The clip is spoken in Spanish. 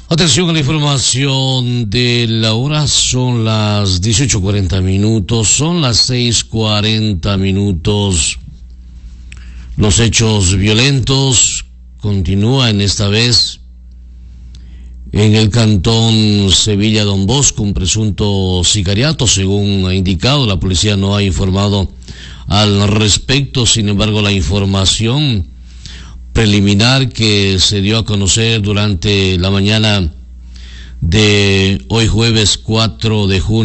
Atención a la información de la hora, son las 18:40, son las 6:40. Los hechos violentos continúan esta vez en el cantón Sevilla Don Bosco, un presunto sicariato, según ha indicado. La policía no ha informado al respecto, sin embargo, la información preliminar que se dio a conocer durante la mañana de hoy jueves 4 de junio